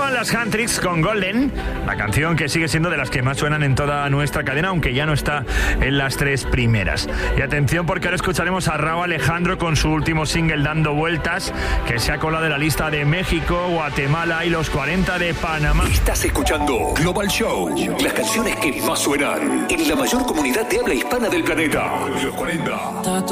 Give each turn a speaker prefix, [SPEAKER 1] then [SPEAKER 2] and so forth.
[SPEAKER 1] Sonaban las Handtricks con Golden, la canción que sigue siendo de las que más suenan en toda nuestra cadena, aunque ya no está en las 3 primeras. Y atención, porque ahora escucharemos a Rauw Alejandro con su último single Dando Vueltas, que se ha colado en la lista de México, Guatemala y los 40 de Panamá.
[SPEAKER 2] Estás escuchando Global Show, las canciones que más suenan en la mayor comunidad de habla hispana del planeta. Los 40.